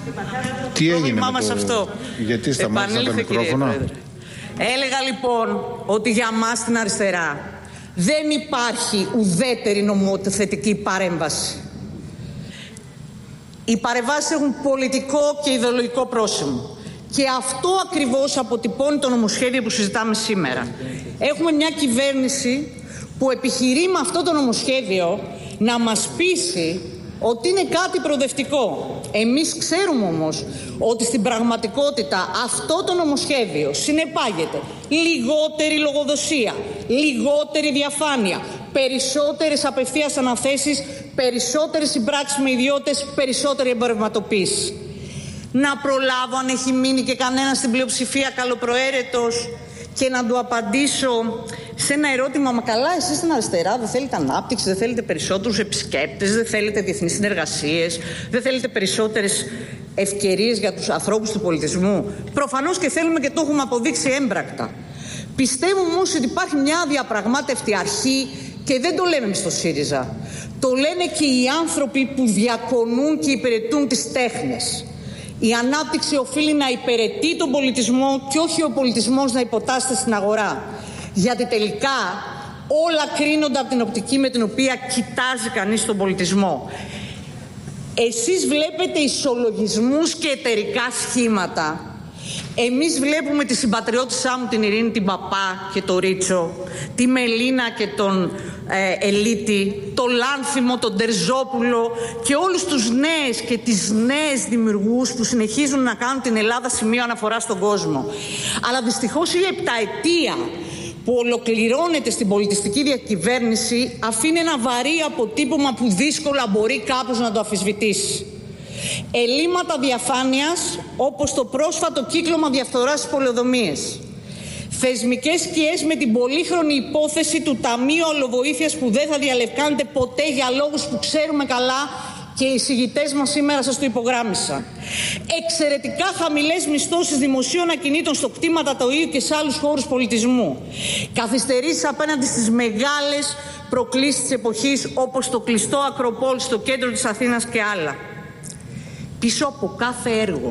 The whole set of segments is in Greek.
Τι έγινε με το... αυτό. Γιατί σταμάτησαν τα μικρόφωνα? Έλεγα λοιπόν ότι για μας την αριστερά δεν υπάρχει ουδέτερη νομοθετική παρέμβαση. Οι παρεμβάσεις έχουν πολιτικό και ιδεολογικό πρόσημο. Και αυτό ακριβώς αποτυπώνει το νομοσχέδιο που συζητάμε σήμερα. Έχουμε μια κυβέρνηση που επιχειρεί με αυτό το νομοσχέδιο να μας πείσει ότι είναι κάτι προοδευτικό. Εμείς ξέρουμε όμως ότι στην πραγματικότητα αυτό το νομοσχέδιο συνεπάγεται λιγότερη λογοδοσία, λιγότερη διαφάνεια, περισσότερες απευθείας αναθέσεις, περισσότερες συμπράξεις με ιδιώτες, περισσότερη εμπορευματοποίηση. Να προλάβω αν έχει μείνει και κανένα στην πλειοψηφία καλοπροαίρετος και να του απαντήσω σε ένα ερώτημα. Μα καλά, εσείς στην αριστερά δεν θέλετε ανάπτυξη, δεν θέλετε περισσότερους επισκέπτες, δεν θέλετε διεθνείς συνεργασίες, δεν θέλετε περισσότερες ευκαιρίες για τους ανθρώπους του πολιτισμού? Προφανώς και θέλουμε και το έχουμε αποδείξει έμπρακτα. Πιστεύουμε όμως ότι υπάρχει μια αδιαπραγμάτευτη αρχή και δεν το λέμε εμείς στο ΣΥΡΙΖΑ. Το λένε και οι άνθρωποι που διακονούν και υπηρετούν τις τέχνες. Η ανάπτυξη οφείλει να υπηρετεί τον πολιτισμό και όχι ο πολιτισμός να υποτάσσεται στην αγορά. Γιατί τελικά όλα κρίνονται από την οπτική με την οποία κοιτάζει κανείς τον πολιτισμό. Εσείς βλέπετε ισολογισμούς και εταιρικά σχήματα. Εμείς βλέπουμε τη συμπατριώτησά μου την Ειρήνη την Παπά και το Ρίτσο, τη Μελίνα και τον Ελίτη, το Λάνθιμο, τον Τερζόπουλο και όλους τους νέες και τις νέες δημιουργούς που συνεχίζουν να κάνουν την Ελλάδα σημείο αναφορά στον κόσμο. Αλλά δυστυχώς η επταετία που ολοκληρώνεται στην πολιτιστική διακυβέρνηση αφήνει ένα βαρύ αποτύπωμα που δύσκολα μπορεί κάποιος να το αμφισβητήσει. Ελλείμματα διαφάνειας όπως το πρόσφατο κύκλωμα διαφθοράς στις πολεοδομίες. Θεσμικές σκιές με την πολύχρονη υπόθεση του Ταμείου Αλλοβοήθειας που δεν θα διαλευκάνεται ποτέ για λόγους που ξέρουμε καλά και οι εισηγητές μας σήμερα σας το υπογράμμισαν. Εξαιρετικά χαμηλές μισθώσεις δημοσίων ακινήτων στο κτήμα Τατοίου και σε άλλους χώρους πολιτισμού. Καθυστερήσεις απέναντι στις μεγάλες προκλήσεις της εποχής όπως το κλειστό Ακροπόλ στο κέντρο της Αθήνας και άλλα. Πίσω από κάθε έργο,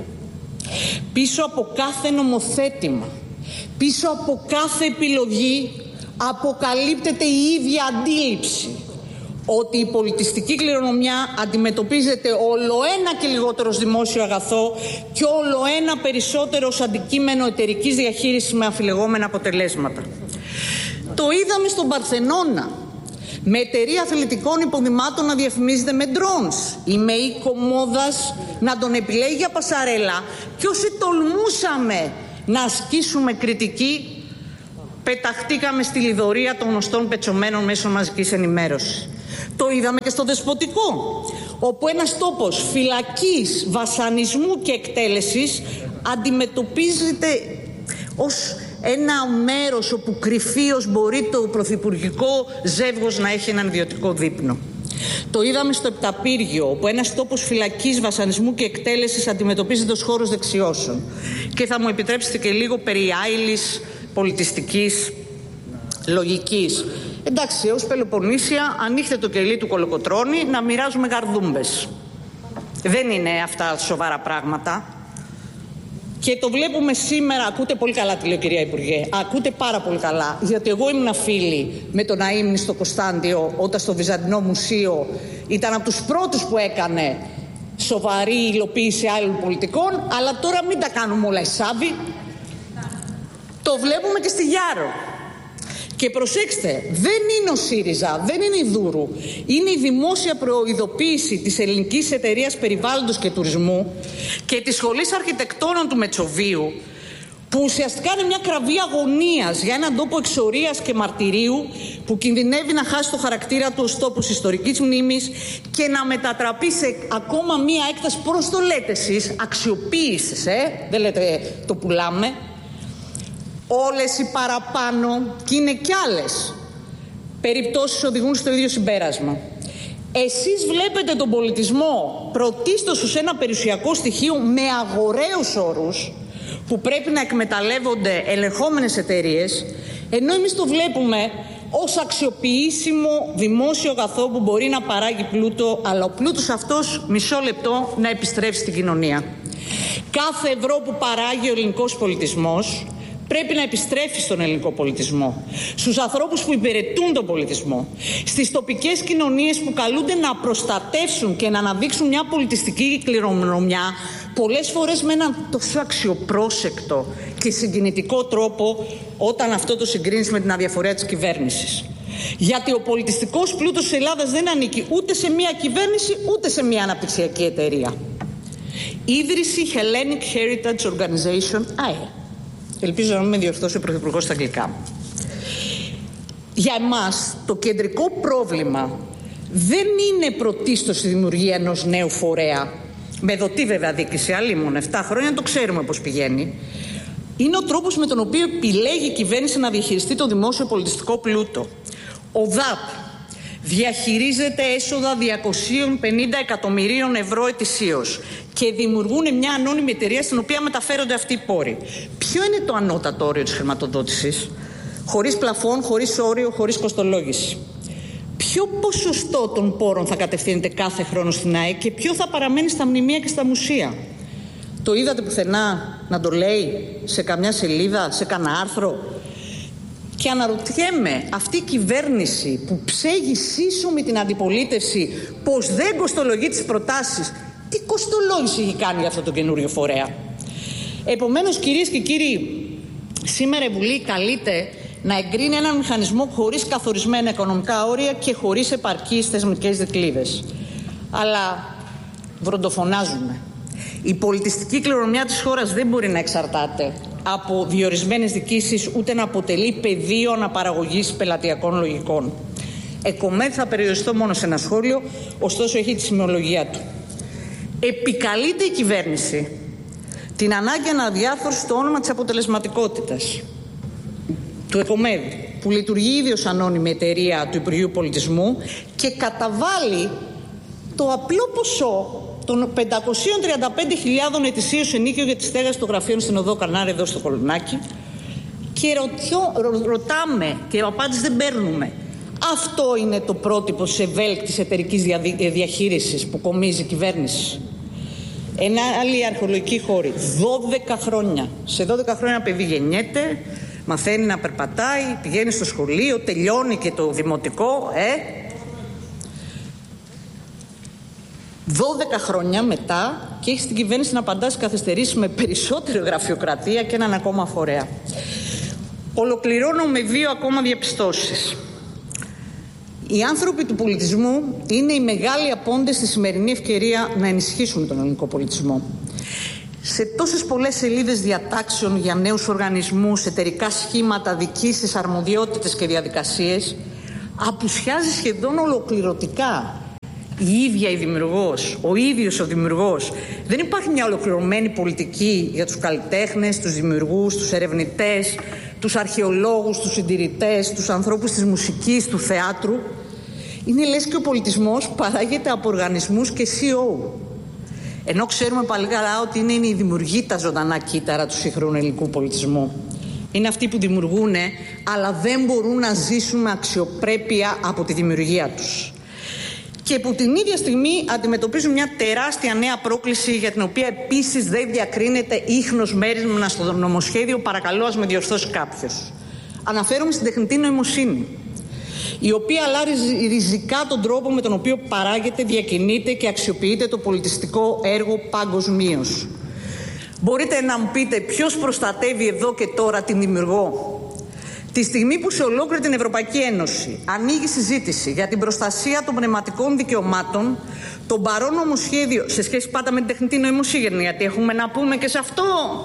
πίσω από κάθε νομοθέτημα, πίσω από κάθε επιλογή αποκαλύπτεται η ίδια αντίληψη ότι η πολιτιστική κληρονομιά αντιμετωπίζεται ολοένα και λιγότερο ως δημόσιο αγαθό και ολοένα περισσότερο ως αντικείμενο εταιρικής διαχείρισης με αμφιλεγόμενα αποτελέσματα. Το είδαμε στον Παρθενώνα, με εταιρεία αθλητικών υποδημάτων να διαφημίζεται με drones ή με οίκο μόδας να τον επιλέγει για πασαρέλα, και όσοι τολμούσαμε να ασκήσουμε κριτική πεταχτήκαμε στη λιδωρία των γνωστών πετσωμένων μέσων μαζικής ενημέρωσης. Το είδαμε και στο Δεσποτικό, όπου ένας τόπος φυλακής, βασανισμού και εκτέλεσης αντιμετωπίζεται ως ένα μέρος όπου κρυφίως μπορεί το πρωθυπουργικό ζεύγος να έχει έναν ιδιωτικό δείπνο. Το είδαμε στο Επταπύργιο, όπου ένας τόπος φυλακής, βασανισμού και εκτέλεσης αντιμετωπίζεται ως χώρος δεξιώσεων. Και θα μου επιτρέψετε και λίγο περί άειλης πολιτιστικής λογικής. Εντάξει, ως Πελοποννήσια ανοίχτε το κελί του Κολοκοτρώνη να μοιράζουμε γαρδούμπες. Δεν είναι αυτά σοβαρά πράγματα. Και το βλέπουμε σήμερα. Ακούτε πολύ καλά τι λέω, κυρία Υπουργέ. Ακούτε πάρα πολύ καλά. Γιατί εγώ ήμουν φίλη με τον Αείμνη στο Κωνσταντιο, όταν στο Βυζαντινό Μουσείο ήταν από τους πρώτους που έκανε σοβαρή υλοποίηση άλλων πολιτικών. Αλλά τώρα μην τα κάνουμε όλα εσάβη. Το βλέπουμε και στη Γιάρο. Και προσέξτε, δεν είναι ο ΣΥΡΙΖΑ, δεν είναι η Δούρου. Είναι η δημόσια προειδοποίηση της Ελληνικής Εταιρείας Περιβάλλοντος και Τουρισμού και της Σχολής Αρχιτεκτόνων του Μετσοβίου, που ουσιαστικά είναι μια κραυγή αγωνίας για έναν τόπο εξορίας και μαρτυρίου που κινδυνεύει να χάσει το χαρακτήρα του ως τόπος ιστορικής μνήμης και να μετατραπεί σε ακόμα μια έκταση, πώς το λέτε εσείς, αξιοποίησης, δεν λέτε το πουλάμε. Όλες οι παραπάνω, και είναι κι άλλες περιπτώσεις, οδηγούν στο ίδιο συμπέρασμα. Εσείς βλέπετε τον πολιτισμό πρωτίστως ως ένα περιουσιακό στοιχείο με αγοραίους όρους που πρέπει να εκμεταλλεύονται ελεγχόμενες εταιρείες, ενώ εμείς το βλέπουμε ως αξιοποιήσιμο δημόσιο αγαθό που μπορεί να παράγει πλούτο, αλλά ο πλούτος αυτός, μισό λεπτό, να επιστρέψει στην κοινωνία. Κάθε ευρώ που παράγει ο ελληνικός πολιτισμός πρέπει να επιστρέφει στον ελληνικό πολιτισμό, στους ανθρώπους που υπηρετούν τον πολιτισμό, στις τοπικές κοινωνίες που καλούνται να προστατεύσουν και να αναδείξουν μια πολιτιστική κληρονομιά, πολλές φορές με έναν τόσο αξιοπρόσεκτο και συγκινητικό τρόπο, όταν αυτό το συγκρίνεις με την αδιαφορία της κυβέρνησης. Γιατί ο πολιτιστικός πλούτος της Ελλάδας δεν ανήκει ούτε σε μια κυβέρνηση ούτε σε μια αναπτυξιακή εταιρεία. Ίδρυση Hellenic Heritage Organization, ΑΕ. Ελπίζω να μην με διορθώσει ο Πρωθυπουργός στα αγγλικά. Για εμάς το κεντρικό πρόβλημα δεν είναι πρωτίστως η δημιουργία ενός νέου φορέα, με δοτή βέβαια δίκηση, αλλήμον 7 χρόνια το ξέρουμε πώς πηγαίνει. Είναι ο τρόπος με τον οποίο επιλέγει η κυβέρνηση να διαχειριστεί το δημόσιο πολιτιστικό πλούτο. Ο ΔΑΠ διαχειρίζεται έσοδα 250 εκατομμυρίων ευρώ ετησίως και δημιουργούν μια ανώνυμη εταιρεία στην οποία μεταφέρονται αυτοί οι πόροι. Ποιο είναι το ανώτατο όριο της χρηματοδότησης? Χωρίς πλαφόν, χωρίς όριο, χωρίς κοστολόγηση. Ποιο ποσοστό των πόρων θα κατευθύνεται κάθε χρόνο στην ΑΕΚ και ποιο θα παραμένει στα μνημεία και στα μουσεία? Το είδατε πουθενά να το λέει σε καμιά σελίδα, σε κανένα άρθρο? Και αναρωτιέμαι, αυτή η κυβέρνηση που ψέγει σύσσωμη την αντιπολίτευση πως δεν κοστολογεί τις προτάσεις, τι κοστολόγηση έχει κάνει για αυτό το καινούριο φορέα? Επομένως, κυρίες και κύριοι, σήμερα η Βουλή καλείται να εγκρίνει έναν μηχανισμό χωρίς καθορισμένα οικονομικά όρια και χωρίς επαρκείς θεσμικές δικλείδες. Αλλά βροντοφωνάζουμε. Η πολιτιστική κληρονομιά της χώρας δεν μπορεί να εξαρτάται από διορισμένες δικήσεις, ούτε να αποτελεί πεδίο αναπαραγωγής πελατειακών λογικών. Εκομμέν θα περιοριστώ μόνο σε ένα σχόλιο, ωστόσο έχει τη σημειολογία του. Επικαλείται η κυβέρνηση την ανάγκη αναδιάρθρωσης στο όνομα της αποτελεσματικότητας του ΕΚΟΜΕΔ, που λειτουργεί ήδη ως ανώνυμη εταιρεία του Υπουργείου Πολιτισμού και καταβάλει το απλό ποσό των 535.000 ετησίως ενίκιο για τη στέγαση των γραφείων στην Οδό Καρνάρη εδώ στο Κολονάκι, και ρωτάμε και απάντηση δεν παίρνουμε. Αυτό είναι το πρότυπο της ευέλικτης εταιρικής διαχείρισης που κομίζει η κυβέρνηση? Ένα άλλη αρχαιολογική χώρη, 12 χρόνια. Σε 12 χρόνια ένα παιδί γεννιέται, μαθαίνει να περπατάει, πηγαίνει στο σχολείο, τελειώνει και το δημοτικό, 12 χρόνια μετά και έχει την κυβέρνηση να απαντά στις καθυστερήσεις με περισσότερη γραφειοκρατία και έναν ακόμα φορέα. Ολοκληρώνω με 2 ακόμα διαπιστώσεις. Οι άνθρωποι του πολιτισμού είναι οι μεγάλοι απόντες στη σημερινή ευκαιρία να ενισχύσουν τον ελληνικό πολιτισμό. Σε τόσες πολλές σελίδες διατάξεων για νέους οργανισμούς, εταιρικά σχήματα, διοικήσεις, αρμοδιότητες και διαδικασίες, απουσιάζει σχεδόν ολοκληρωτικά η ίδια η δημιουργός, ο ίδιος ο δημιουργός. Δεν υπάρχει μια ολοκληρωμένη πολιτική για τους καλλιτέχνες, τους δημιουργούς, τους ερευνητές, τους αρχαιολόγους, τους συντηρητές, τους ανθρώπους της μουσικής, του θεάτρου. Είναι λες και ο πολιτισμός παράγεται από οργανισμούς και CEO. Ενώ ξέρουμε πάλι καλά ότι είναι η δημιουργή τα ζωντανά κύτταρα του σύγχρονου ελληνικού πολιτισμού. Είναι αυτοί που δημιουργούν, αλλά δεν μπορούν να ζήσουν με αξιοπρέπεια από τη δημιουργία τους. Και που την ίδια στιγμή αντιμετωπίζουν μια τεράστια νέα πρόκληση, για την οποία επίσης δεν διακρίνεται ίχνος μέρισμα στο νομοσχέδιο. Παρακαλώ, ας με διορθώσει κάποιος. Αναφέρομαι στην τεχνητή νοημοσύνη, η οποία αλλάζει ριζικά τον τρόπο με τον οποίο παράγεται, διακινείται και αξιοποιείται το πολιτιστικό έργο παγκοσμίως. Μπορείτε να μου πείτε ποιος προστατεύει εδώ και τώρα την δημιουργό? Τη στιγμή που σε ολόκληρη την Ευρωπαϊκή Ένωση ανοίγει συζήτηση για την προστασία των πνευματικών δικαιωμάτων, το παρόν νομοσχέδιο, σε σχέση πάντα με την τεχνητή νοημοσύνη, γιατί έχουμε να πούμε και σε αυτό,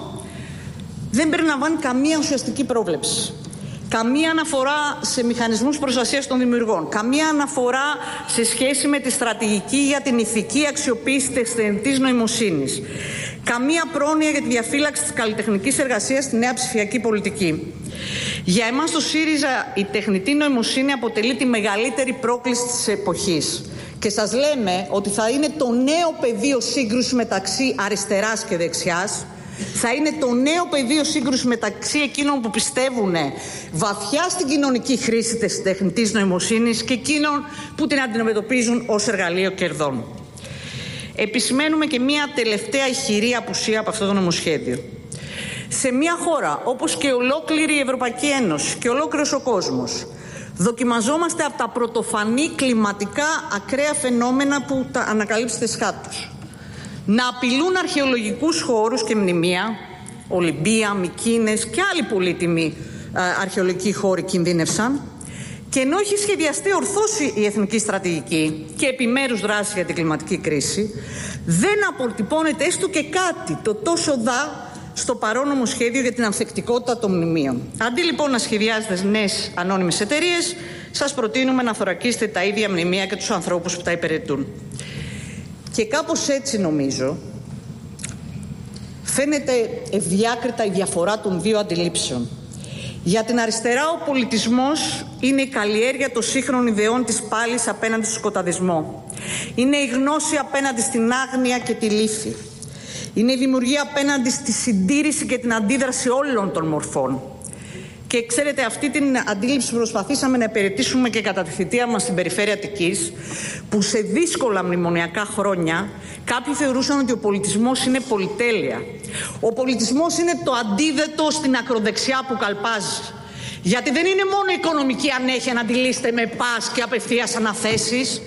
δεν περιλαμβάνει καμία ουσιαστική πρόβλεψη. Καμία αναφορά σε μηχανισμούς προστασίας των δημιουργών. Καμία αναφορά σε σχέση με τη στρατηγική για την ηθική αξιοποίηση της τεχνητής νοημοσύνης. Καμία πρόνοια για τη διαφύλαξη της καλλιτεχνικής εργασίας στη νέα ψηφιακή πολιτική. Για εμάς το ΣΥΡΙΖΑ η τεχνητή νοημοσύνη αποτελεί τη μεγαλύτερη πρόκληση της εποχής. Και σας λέμε ότι θα είναι το νέο πεδίο σύγκρουσης μεταξύ αριστεράς και δεξιάς. Θα είναι το νέο πεδίο σύγκρουσης μεταξύ εκείνων που πιστεύουν βαθιά στην κοινωνική χρήση της τεχνητής νοημοσύνης και εκείνων που την αντιμετωπίζουν ως εργαλείο κερδών. επισημαίνουμε και μια τελευταία ηχηρή απουσία από αυτό το νομοσχέδιο. Σε μια χώρα όπως και ολόκληρη η Ευρωπαϊκή Ένωση και ολόκληρος ο κόσμος, δοκιμαζόμαστε από τα πρωτοφανή κλιματικά ακραία φαινόμενα που τα ανακαλύψετε σχάτους. Να απειλούν αρχαιολογικούς χώρους και μνημεία, Ολυμπία, Μυκίνες και άλλοι πολύτιμοι αρχαιολογικοί χώροι κινδύνευσαν. Και ενώ έχει σχεδιαστεί ορθώς η εθνική στρατηγική και επιμέρους δράσεις για την κλιματική κρίση, δεν αποτυπώνεται έστω και κάτι το τόσο στο παρόν νομοσχέδιο για την ανθεκτικότητα των μνημείων. Αντί λοιπόν να σχεδιάζετε νέες ανώνυμες εταιρείες, σας προτείνουμε να θωρακίσετε τα ίδια μνημεία και τους ανθρώπους που τα υπηρετούν. Και κάπως έτσι νομίζω φαίνεται ευδιάκριτα η διαφορά των δύο αντιλήψεων. Για την αριστερά ο πολιτισμός είναι η καλλιέργεια των σύγχρονων ιδεών της πάλης απέναντι στο σκοταδισμό. Είναι η γνώση απέναντι στην άγνοια και τη λύθη. Είναι η δημιουργία απέναντι στη συντήρηση και την αντίδραση όλων των μορφών. Και ξέρετε, αυτή την αντίληψη προσπαθήσαμε να υπηρετήσουμε και κατά τη θητεία μας στην περιφέρεια Αττικής, που σε δύσκολα μνημονιακά χρόνια κάποιοι θεωρούσαν ότι ο πολιτισμός είναι πολυτέλεια. Ο πολιτισμός είναι το αντίδετο στην ακροδεξιά που καλπάζει. Γιατί δεν είναι μόνο οικονομική ανέχεια να τη λύσετε με πας και απευθείας αναθέσεις.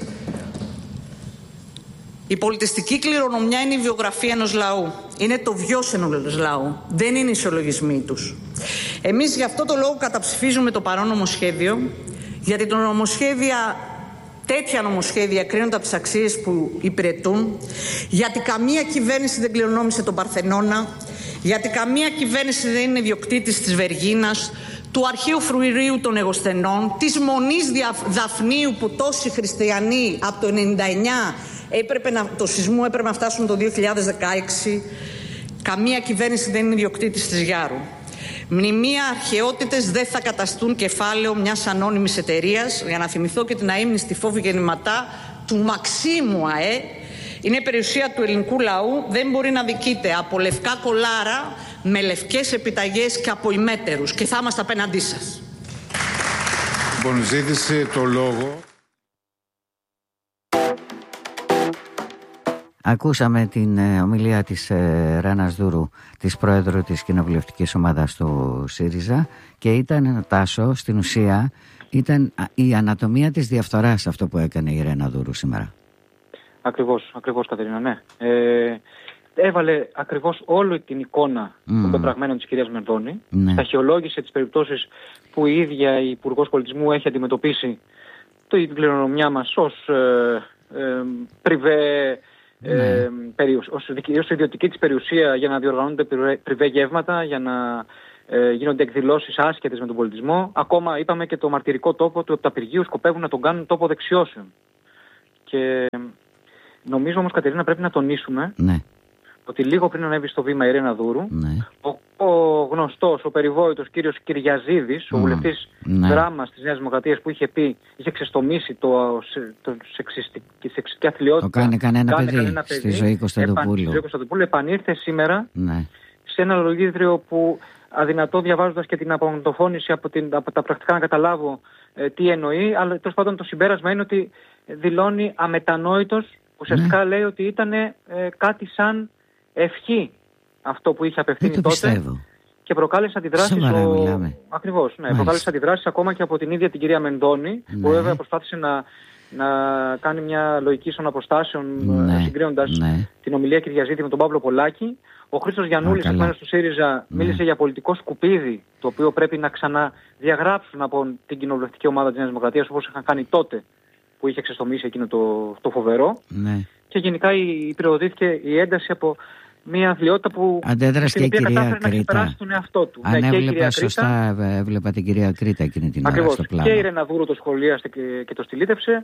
Η πολιτιστική κληρονομιά είναι η βιογραφία ενός λαού. Είναι το βιός ενός λαού. Δεν είναι οι ισολογισμοί τους. Εμείς γι' αυτό το λόγο καταψηφίζουμε το παρόν νομοσχέδιο, γιατί τέτοια νομοσχέδια κρίνονται από τις αξίες που υπηρετούν, γιατί καμία κυβέρνηση δεν κληρονόμησε τον Παρθενώνα, γιατί καμία κυβέρνηση δεν είναι ιδιοκτήτης της Βεργίνας, του αρχαίου φρουρίου των Αιγοσθενών, της Μονής Δαφνίου που τόσοι χριστιανοί από το 1999 το σεισμό έπρεπε να φτάσουν το 2016. Καμία κυβέρνηση δεν είναι ιδιοκτήτης της Γιάρου. Μνημεία, αρχαιότητες δεν θα καταστούν κεφάλαιο μιας ανώνυμης εταιρείας. Για να θυμηθώ και την αείμνηστη φόβη γεννηματά του Μαξίμου ΑΕ, είναι περιουσία του ελληνικού λαού, δεν μπορεί να δικείται από λευκά κολάρα με λευκές επιταγές και από ημέτερους, και θα είμαστε απέναντί σας. Λοιπόν, ζήτησε το λόγο. Ακούσαμε την ομιλία της Ράνας Δούρου, της Πρόεδρου της Κοινοβουλευτικής Ομάδας του ΣΥΡΙΖΑ, και ήταν, Τάσο, στην ουσία ήταν η ανατομία της διαφθοράς αυτό που έκανε η Ράνα Δούρου σήμερα. Ακριβώς Κατερίνα, ναι. Έβαλε ακριβώς όλη την εικόνα των πεπραγμένων της κυρίας Μενδώνη. Ναι. Σταχυολόγησε τις περιπτώσεις που η ίδια η Υπουργός Πολιτισμού έχει αντιμετωπίσει την κληρονομιά μας ως πριβέ, ως ιδιωτική της περιουσία, για να διοργανώνονται πριβέ γεύματα, για να γίνονται εκδηλώσεις άσχετες με τον πολιτισμό. Ακόμα είπαμε και το μαρτυρικό τόπο του Επταπηργείου σκοπεύουν να τον κάνουν τόπο δεξιώσεων. Και νομίζω όμως, Κατερίνα, πρέπει να τονίσουμε ότι λίγο πριν ανέβει στο βήμα η Ράνα Δούρου, ο γνωστός, ο περιβόητος κύριος Κυριαζίδης, ο βουλευτής δράμας της Νέας Δημοκρατίας, που είχε ξεστομίσει τη σεξιστική αθλειότητα. Το κάνει κανένα παιδί στη Ζωή Κωνσταντοπούλου. Επανήρθε σήμερα σε ένα λογίδριο που, αδυνατό διαβάζοντας και την απομοντοφώνηση από τα πρακτικά να καταλάβω τι εννοεί, αλλά τέλος πάντων το συμπέρασμα είναι ότι δηλώνει αμετανόητος, ουσιαστικά λέει ότι ήταν κάτι σαν ευχή αυτό που είχε απευθύνει τότε. Πιστεύω. Και προκάλεσε αντιδράσεις. Ακριβώς, προκάλεσε αντιδράσεις ακόμα και από την ίδια την κυρία Μενδώνη, που βέβαια προσπάθησε να κάνει μια λογική των αποστάσεων, συγκρίνοντας την ομιλία Κυριαζίδη με τον Παύλο Πολάκη. Ο Χρήστος Γιαννούλης, εκ του ΣΥΡΙΖΑ, μίλησε για πολιτικό σκουπίδι, το οποίο πρέπει να ξαναδιαγράψουν από την κοινοβουλευτική ομάδα της Νέας Δημοκρατίας, όπως είχαν κάνει τότε που είχε ξεστομίσει εκείνο το φοβερό. Και γενικά υπηρετήθηκε η ένταση από μια αθλειότητα που αντέδρασε και η κυρία Κρήτα. Τον εαυτό του. Αν έβλεπα σωστά, έβλεπα την κυρία Κρήτα εκείνη την ώρα στο πλάνο. Και η Ράνα Δούρου το σχολίασε και το στυλίτευσε.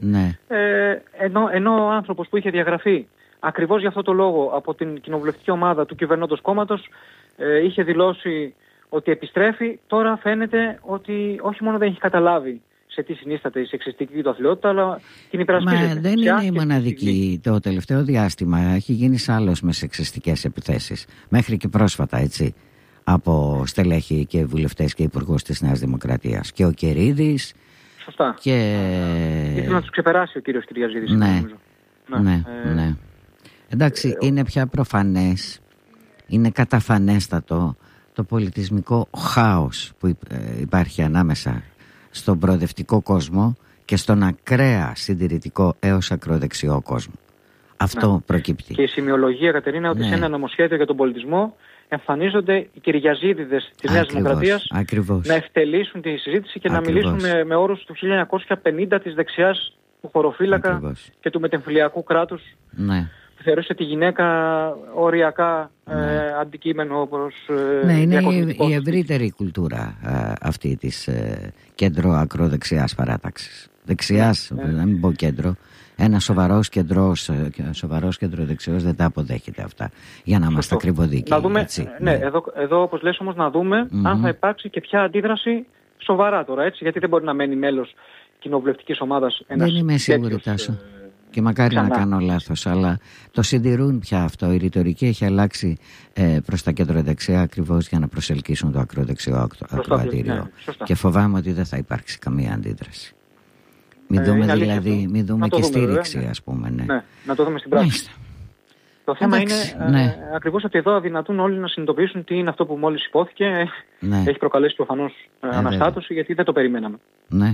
Ενώ ο άνθρωπος που είχε διαγραφεί ακριβώς για αυτό το λόγο από την κοινοβουλευτική ομάδα του κυβερνώντος κόμματος είχε δηλώσει ότι επιστρέφει, τώρα φαίνεται ότι όχι μόνο δεν έχει καταλάβει σε τι συνίσταται η σεξιστική του αθλειότητα, αλλά την υπερασπίζεται. Μα δεν είναι η μοναδική. Το τελευταίο διάστημα έχει γίνει άλλος με σεξιστικές επιθέσεις. Μέχρι και πρόσφατα, έτσι, από στελέχη και βουλευτές και υπουργούς της Νέας Δημοκρατίας. Και ο Κερίδης. Σωστά. Και... ήθελε να τους ξεπεράσει ο κύριος Κυριαζίδης. Ναι. Εντάξει, είναι πια προφανές, είναι καταφανέστατο το πολιτισμικό χάος που υπάρχει ανάμεσα στον προοδευτικό κόσμο και στον ακραία συντηρητικό έως ακροδεξιό κόσμο. Αυτό προκύπτει. Και η σημειολογία, Κατερίνα, ότι σε ένα νομοσχέδιο για τον πολιτισμό εμφανίζονται οι κυριαζίδιδες της Νέας Δημοκρατίας να ευτελίσουν τη συζήτηση και να μιλήσουν με όρους του 1950 της δεξιάς του χωροφύλακα και του μετεμφυλιακού κράτους, που θεωρούσε τη γυναίκα οριακά αντικείμενο προς είναι η ευρύτερη κουλτούρα αυτή της κέντρο-ακροδεξιάς παράταξης. Δεξιάς, να μην πω κέντρο. Ένα σοβαρός κεντροδεξιός δεν τα αποδέχεται αυτά. Για να είμαστε ακριβοδίκαιοι. Να δούμε, εδώ όπως λες όμως, να δούμε αν θα υπάρξει και ποια αντίδραση σοβαρά τώρα, έτσι, γιατί δεν μπορεί να μένει μέλος κοινοβουλευτικής ομάδας ένας. Δεν είμαι σίγουρη, Τάσο. Και μακάρι να κάνω λάθος, αλλά το συντηρούν πια αυτό. Η ρητορική έχει αλλάξει προς τα κεντροδεξιά ακριβώς για να προσελκύσουν το ακροδεξιό ακροατήριο. Και φοβάμαι ότι δεν θα υπάρξει καμία αντίδραση. Μην δούμε δηλαδή, μην δούμε και στήριξη, ας πούμε. Ναι, να το δούμε στην πράξη. Μάλιστα. Το θέμα είναι ακριβώς ότι εδώ αδυνατούν όλοι να συνειδητοποιήσουν τι είναι αυτό που μόλις υπόθηκε. Έχει προκαλέσει προφανώς αναστάτωση, γιατί δεν το περιμέναμε. Ναι.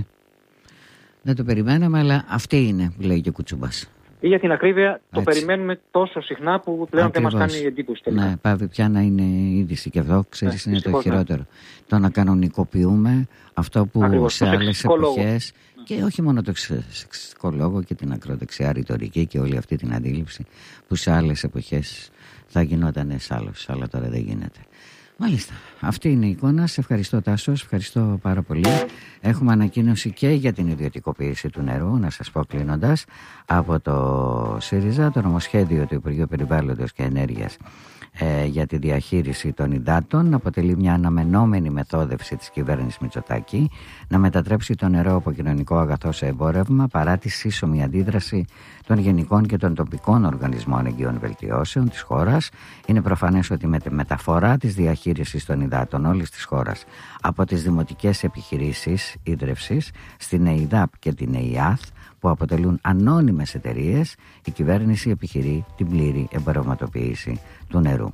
Δεν το περιμέναμε, αλλά αυτή είναι, λέει και ο Κουτσούμπας. Ή για την ακρίβεια, το περιμένουμε τόσο συχνά που πλέον δεν μας κάνει εντύπωση τελικά. Ναι, πάβει πια να είναι είδηση και αυτό, ξέρεις, είναι το χειρότερο. Το να κανονικοποιούμε αυτό που ακριβώς, σε άλλες εποχές, και όχι μόνο το σεξιστικό λόγο και την ακροδεξιά ρητορική και όλη αυτή την αντίληψη που σε άλλες εποχές θα γινόταν άλλος, αλλά τώρα δεν γίνεται. Μάλιστα, αυτή είναι η εικόνα. Σε ευχαριστώ, Τάσο, ευχαριστώ πάρα πολύ. Έχουμε ανακοίνωση και για την ιδιωτικοποίηση του νερού, να σας πω κλείνοντας, από το ΣΥΡΙΖΑ, το νομοσχέδιο του Υπουργείου Περιβάλλοντος και Ενέργειας για τη διαχείριση των υδάτων αποτελεί μια αναμενόμενη μεθόδευση της κυβέρνησης Μητσοτάκη να μετατρέψει το νερό από κοινωνικό αγαθό σε εμπόρευμα, παρά τη σύσσωμη αντίδραση των γενικών και των τοπικών οργανισμών εγγύων βελτιώσεων της χώρας. Είναι προφανές ότι με τη μεταφορά της διαχείρισης των υδάτων όλης της χώρας από τις δημοτικές επιχειρήσεις ίδρευσης στην ΕΙΔΑΠ και την ΕΙΑΘ, που αποτελούν ανώνυμες εταιρείες, η κυβέρνηση επιχειρεί την πλήρη εμπορευματοποίηση του νερού.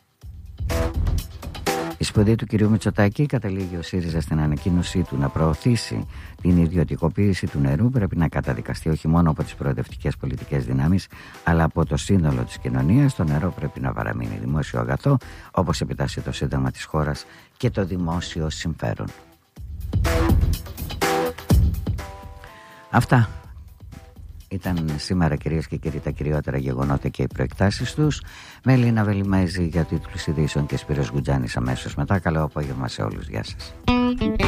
Η σπουδή του κυρίου Μητσοτάκη, καταλήγει ο ΣΥΡΙΖΑ στην ανακοίνωσή του, να προωθήσει την ιδιωτικοποίηση του νερού πρέπει να καταδικαστεί όχι μόνο από τις προοδευτικές πολιτικές δυνάμεις, αλλά από το σύνολο της κοινωνίας. Το νερό πρέπει να παραμείνει δημόσιο αγαθό, όπως επιτάσσει το Σύνταγμα της χώρας και το δημόσιο συμφέρον. Αυτά ήταν σήμερα, κυρίες και κύριοι, τα κυριότερα γεγονότα και οι προεκτάσεις τους. Με Ελίνα Βελιμέζη για τίτλους ειδήσεων και Σπύρος Γκουτζάνης αμέσως μετά. Καλό απόγευμα σε όλους. Γεια σας.